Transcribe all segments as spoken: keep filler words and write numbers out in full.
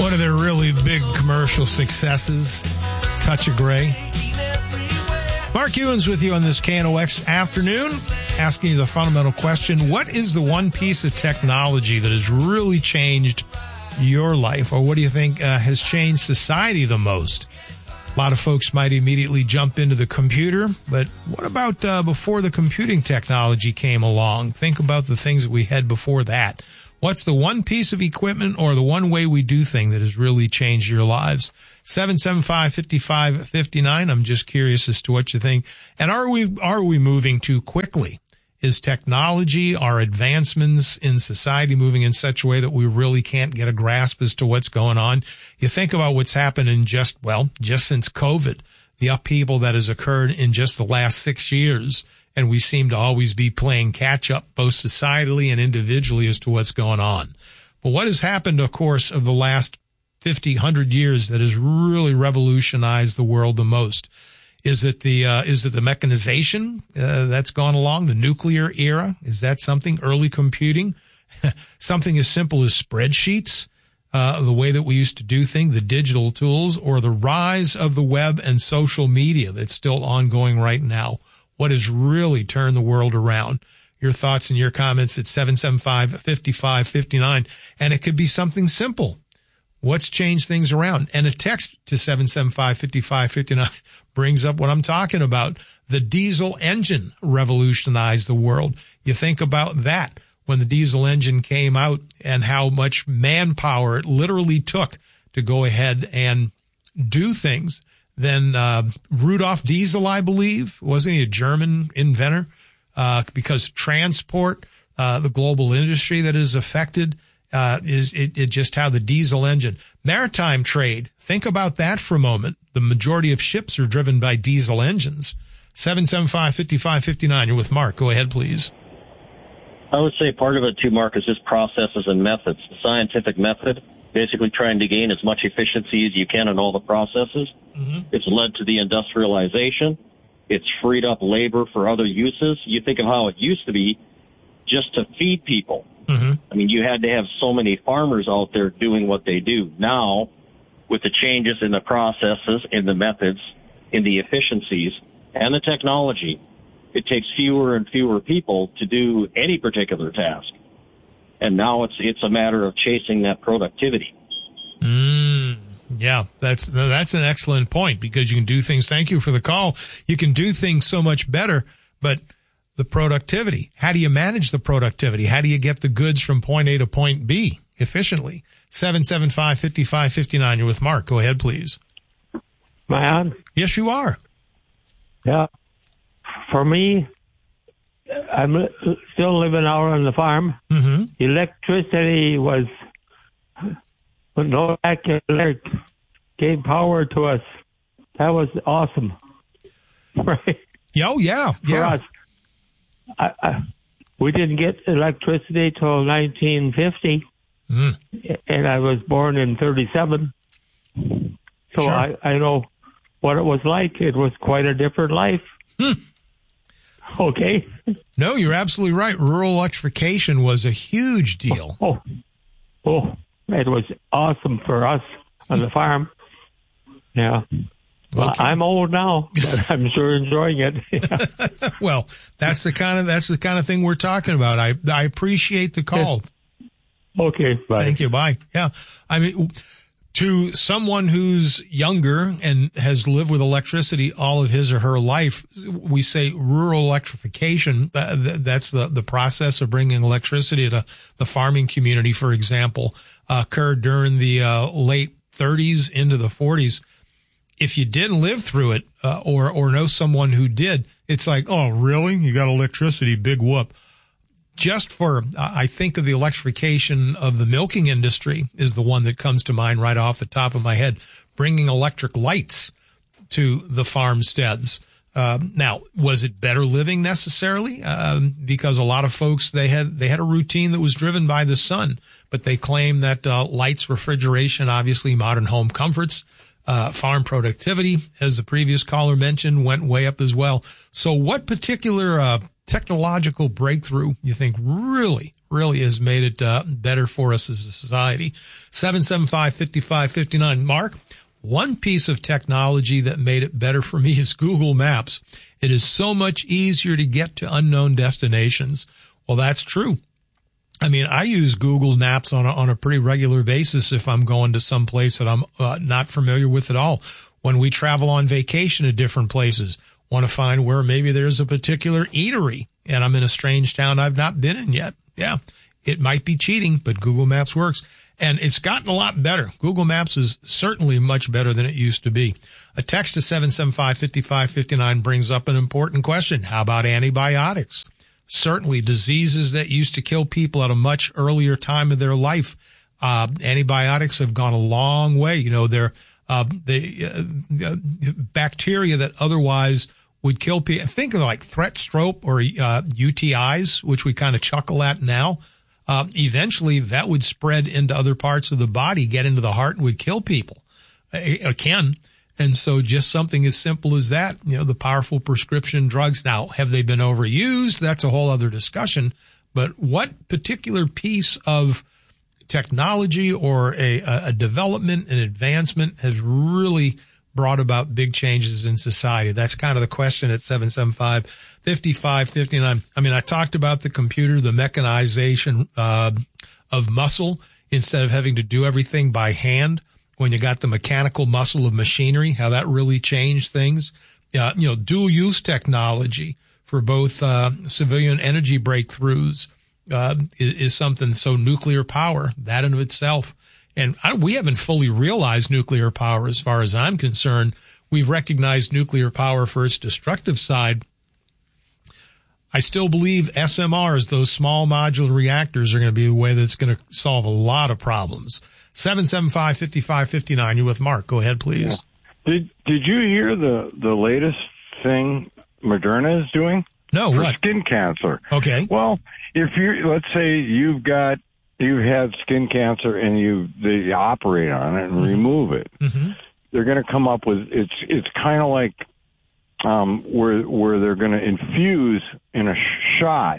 One of their really big commercial successes, Touch of Grey. Mark Ewens with you on this K N O X afternoon, asking you the fundamental question, what is the one piece of technology that has really changed your life, or what do you think uh, has changed society the most? A lot of folks might immediately jump into the computer, but what about uh, before the computing technology came along? Think about the things that we had before that. What's the one piece of equipment or the one way we do thing that has really changed your lives? seven seven five, five five five nine. I'm just curious as to what you think. And are we, are we moving too quickly? Is technology, our advancements in society moving in such a way that we really can't get a grasp as to what's going on? You think about what's happened in just, well, just since COVID, the upheaval that has occurred in just the last six years. And we seem to always be playing catch up, both societally and individually, as to what's going on. But what has happened, of course, of the last fifty, one hundred years that has really revolutionized the world the most? Is it the, uh, is it the mechanization, uh, that's gone along, the nuclear era? Is that something? Early computing? Something as simple as spreadsheets, uh, the way that we used to do things, the digital tools, or the rise of the web and social media that's still ongoing right now? What has really turned the world around? Your thoughts and your comments at seven seven five, five five five nine. And it could be something simple. What's changed things around? And a text to seven seven five, five five five nine brings up what I'm talking about. The diesel engine revolutionized the world. You think about that when the diesel engine came out and how much manpower it literally took to go ahead and do things. Then uh, Rudolf Diesel, I believe, wasn't he a German inventor? Uh, because transport, uh, the global industry that is affected, uh, is it, it just how the diesel engine. Maritime trade, think about that for a moment. The majority of ships are driven by diesel engines. seven seven five, five five five nine, you're with Mark. Go ahead, please. I would say part of it, too, Mark, is just processes and methods. The scientific method, basically trying to gain as much efficiency as you can in all the processes. Mm-hmm. It's led to the industrialization. It's freed up labor for other uses. You think of how it used to be just to feed people. Mm-hmm. I mean, you had to have so many farmers out there doing what they do. Now, with the changes in the processes, in the methods, in the efficiencies, and the technology, it takes fewer and fewer people to do any particular task. And now it's it's a matter of chasing that productivity. Mm, yeah, that's that's an excellent point, because you can do things. Thank you for the call. You can do things so much better, but the productivity, how do you manage the productivity? How do you get the goods from point A to point B efficiently? seven seven five, five five five nine, you're with Mark. Go ahead, please. Am I on? Yes, you are. Yeah. For me, I'm still living out on the farm. Mm-hmm. Electricity was, when no electric gave power to us. That was awesome. Right? Oh, yeah. For yeah. us. I, I, we didn't get electricity till nineteen fifty, mm. and I was born in thirty-seven. So sure. I, I know what it was like. It was quite a different life. Hmm. Okay. No, you're absolutely right. Rural electrification was a huge deal. Oh, oh, oh, it was awesome for us on the farm. Yeah. Well, okay. I'm old now, but I'm sure enjoying it. Well, that's the kind of that's the kind of thing we're talking about. I I appreciate the call. Okay. Bye. Thank you. Bye. Yeah. I mean, to someone who's younger and has lived with electricity all of his or her life, we say rural electrification. That's the, the process of bringing electricity to the farming community, for example, uh, occurred during the uh, late thirties into the forties. If you didn't live through it uh, or or know someone who did, it's like, oh, really? You got electricity? Big whoop. Just for, I think of the electrification of the milking industry is the one that comes to mind right off the top of my head, bringing electric lights to the farmsteads. Uh, now, was it better living necessarily? Um, because a lot of folks, they had, they had a routine that was driven by the sun, but they claim that, uh, lights, refrigeration, obviously modern home comforts, uh, farm productivity, as the previous caller mentioned, went way up as well. So what particular, uh, technological breakthrough you think really, really has made it uh, better for us as a society? seven seven five, five five five nine. Mark, one piece of technology that made it better for me is Google Maps. It is so much easier to get to unknown destinations. Well, that's true. I mean, I use Google Maps on a, on a pretty regular basis if I'm going to some place that I'm uh, not familiar with at all. When we travel on vacation to different places, want to find where maybe there's a particular eatery and I'm in a strange town I've not been in yet. Yeah, it might be cheating, but Google Maps works. And it's gotten a lot better. Google Maps is certainly much better than it used to be. A text to seven seven five, five five five nine brings up an important question. How about antibiotics? Certainly diseases that used to kill people at a much earlier time of their life. Uh, antibiotics have gone a long way. You know, they're, uh, the, uh, bacteria that otherwise would kill people. Think of like threat stroke or, uh, U T Is, which we kind of chuckle at now. Uh, eventually that would spread into other parts of the body, get into the heart and would kill people. It can. And so just something as simple as that, you know, the powerful prescription drugs. Now, have they been overused? That's a whole other discussion. But what particular piece of technology or a, a development and advancement has really brought about big changes in society? That's kind of the question at seven seven five, five five five nine. I mean, I talked about the computer, the mechanization uh, of muscle instead of having to do everything by hand. When you got the mechanical muscle of machinery, how that really changed things. Uh, you know, dual use technology for both uh, civilian energy breakthroughs uh, is, is something. So nuclear power, that in of itself. And I, we haven't fully realized nuclear power as far as I'm concerned. We've recognized nuclear power for its destructive side. I still believe S M Rs, those small modular reactors, are going to be the way that's going to solve a lot of problems. seven seven five, five five five nine. You're with Mark. Go ahead, please. Yeah. Did Did you hear the, the latest thing Moderna is doing? No, for what? Skin cancer. Okay. Well, if you let's say you've got you've had skin cancer and you they operate on it and mm-hmm. remove it, mm-hmm. they're going to come up with it's it's kind of like um, where where they're going to infuse in a shot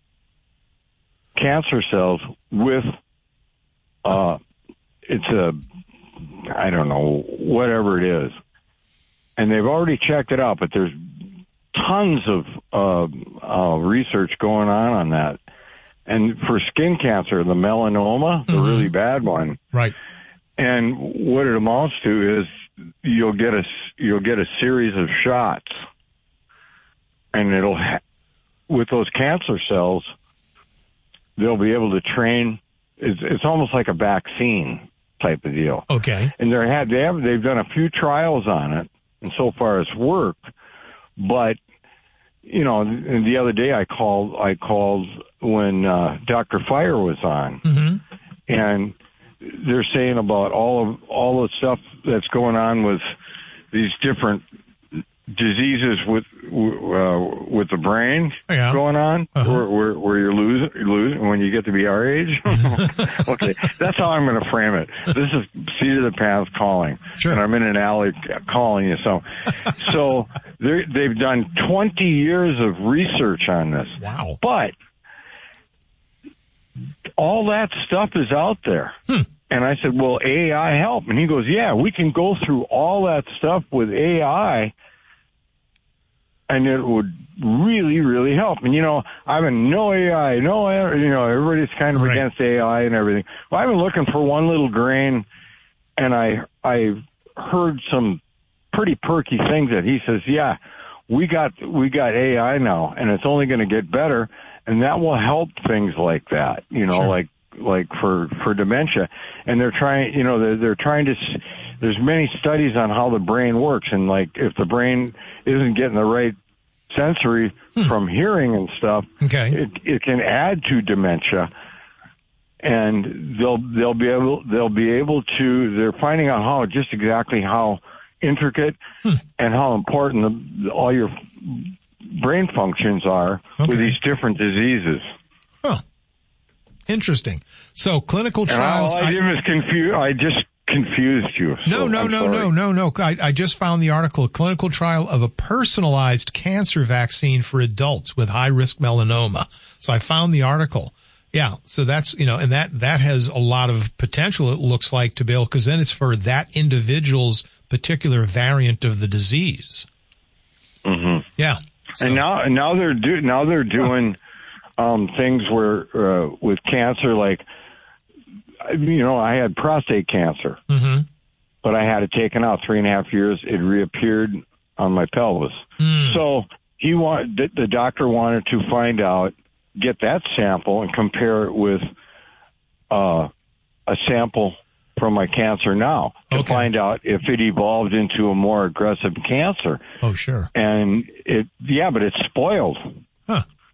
cancer cells with uh, it's a I don't know whatever it is, and they've already checked it out, but there's tons of uh, uh, research going on on that. And for skin cancer, the melanoma, the mm-hmm. really bad one, right? And what it amounts to is you'll get a you'll get a series of shots, and it'll ha- with those cancer cells, they'll be able to train. It's, it's almost like a vaccine type of deal. Okay. And they had they have they've done a few trials on it, and so far it's worked. But you know, and the other day I called I called when uh, Doctor Fire was on, mm-hmm. and they're saying about all of all the stuff that's going on with these different diseases with uh, with the brain yeah. going on, uh-huh. where, where where you're losing losing when you get to be our age. Okay, that's how I'm going to frame it. This is Seat of the Pants calling, sure. and I'm in an alley calling you. So, so they've done twenty years of research on this. Wow! But all that stuff is out there. Hmm. And I said, "Will A I help?" And he goes, "Yeah, we can go through all that stuff with A I." And it would really, really help. And, you know, I've been no A I, no, you know, everybody's kind of right. against A I and everything. Well, I've been looking for one little grain, and I I heard some pretty perky things that he says, yeah, we got we got A I now, and it's only going to get better, and that will help things like that, you know, sure. like like for, for dementia. And they're trying, you know, they're, they're trying to, there's many studies on how the brain works, and like if the brain isn't getting the right sensory hmm. from hearing and stuff, okay. it it can add to dementia, and they'll they'll be able they'll be able to they're finding out how just exactly how intricate hmm. and how important the, all your brain functions are okay. with these different diseases. Huh. Interesting. So clinical trials. And all I, I did was confuse. I just confused you. No, so no, I'm no, sorry. no, no, no. I, I just found the article, a clinical trial of a personalized cancer vaccine for adults with high-risk melanoma. So I found the article. Yeah, so that's, you know, and that, that has a lot of potential, it looks like, to be able, because then it's for that individual's particular variant of the disease. Mm-hmm. Yeah. So. And now, now they're do, now they're doing um, things where uh, with cancer, like, you know, I had prostate cancer, mm-hmm. but I had it taken out three and a half years. It reappeared on my pelvis. Mm. So he want the, the doctor wanted to find out, get that sample and compare it with uh, a sample from my cancer now to okay. find out if it evolved into a more aggressive cancer. Oh, sure. And it, yeah, but it's spoiled. Huh.